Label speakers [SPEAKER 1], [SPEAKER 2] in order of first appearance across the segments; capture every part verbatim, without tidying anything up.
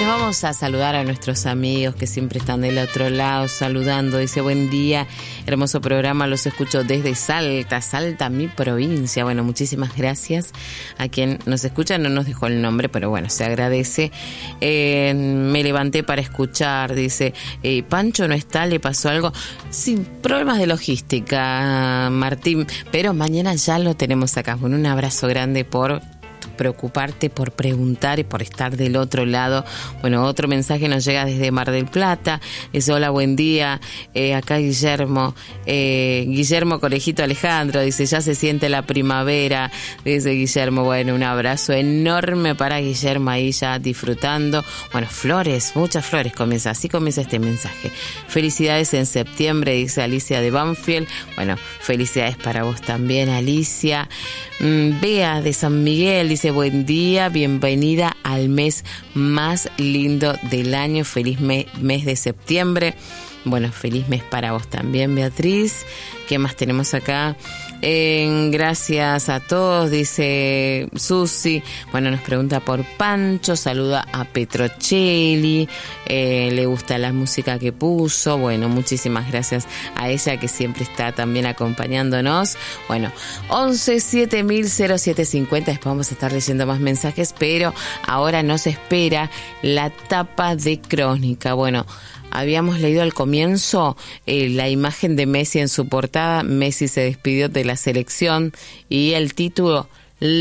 [SPEAKER 1] vamos a saludar a nuestros amigos que siempre están del otro lado saludando. Dice, buen día, hermoso programa, los escucho desde Salta, Salta, mi provincia. Bueno, muchísimas gracias a quien nos escucha, no nos dejó el nombre, pero bueno, se agradece. Eh, me levanté para escuchar, dice, eh, Pancho no está, le pasó algo. Sí, problemas de logística, Martín, pero mañana ya lo tenemos acá. Bueno, un abrazo grande por preocuparte, por preguntar y por estar del otro lado. Bueno, otro mensaje nos llega desde Mar del Plata. Dice, hola, buen día. Eh, acá Guillermo, eh, Guillermo Conejito Alejandro, dice, ya se siente la primavera. Dice Guillermo, bueno, un abrazo enorme para Guillermo ahí ya disfrutando. Bueno, flores, muchas flores comienza. Así comienza este mensaje. Felicidades en septiembre, dice Alicia de Banfield. Bueno, felicidades para vos también, Alicia. Mm, Bea de San Miguel dice, buen día, bienvenida al mes más lindo del año, feliz me- mes de septiembre. Bueno, feliz mes para vos también, Beatriz. ¿Qué más tenemos acá? Eh, gracias a todos, dice Susi. Bueno, nos pregunta por Pancho, saluda a Petrocelli, eh, le gusta la música que puso. Bueno, muchísimas gracias a ella que siempre está también acompañándonos. Bueno, once siete mil cero siete cincuenta, después vamos a estar leyendo más mensajes, pero ahora nos espera la tapa de Crónica. Bueno, habíamos leído al comienzo eh, la imagen de Messi en su portada. Messi se despidió de la selección y el título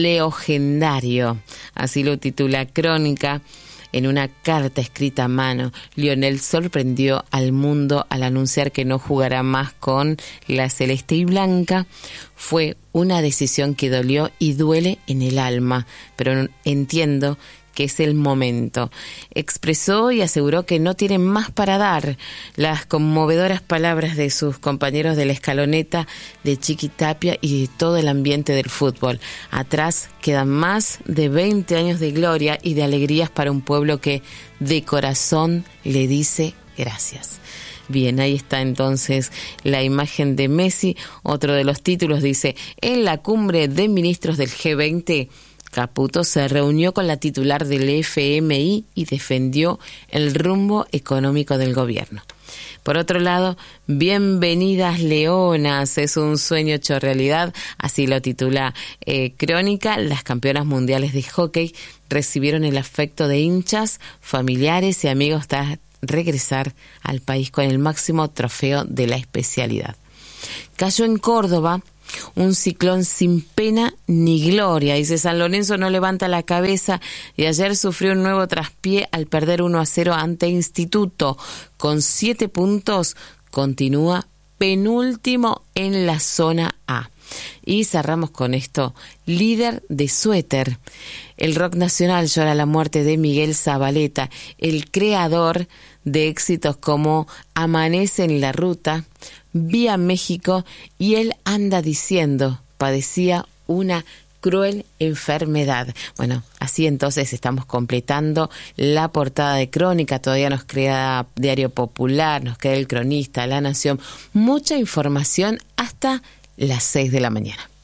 [SPEAKER 1] Legendario, así lo titula Crónica. En una carta escrita a mano, Lionel sorprendió al mundo al anunciar que no jugará más con la celeste y blanca. Fue una decisión que dolió y duele en el alma, pero entiendo que es el momento. Expresó y aseguró que no tienen más para dar. Las conmovedoras palabras de sus compañeros de la escaloneta, de Chiqui Tapia y de todo el ambiente del fútbol. Atrás quedan más de veinte años de gloria y de alegrías para un pueblo que de corazón le dice gracias. Bien, ahí está entonces la imagen de Messi. Otro de los títulos dice, en la cumbre de ministros del G veinte, Caputo se reunió con la titular del F M I y defendió el rumbo económico del gobierno. Por otro lado, bienvenidas Leonas, es un sueño hecho realidad, así lo titula eh, Crónica. Las campeonas mundiales de hockey recibieron el afecto de hinchas, familiares y amigos tras regresar al país con el máximo trofeo de la especialidad. Cayó en Córdoba un ciclón sin pena ni gloria. Dice, San Lorenzo no levanta la cabeza y ayer sufrió un nuevo traspié al perder uno a cero ante Instituto. Con siete puntos continúa penúltimo en la zona A. Y cerramos con esto, líder de suéter. El rock nacional llora la muerte de Miguel Zabaleta, el creador de éxitos como Amanece en la Ruta, Vía México y Él anda diciendo, padecía una cruel enfermedad. Bueno, así entonces estamos completando la portada de Crónica. Todavía nos queda Diario Popular, nos queda El Cronista, La Nación. Mucha información hasta las seis de la mañana.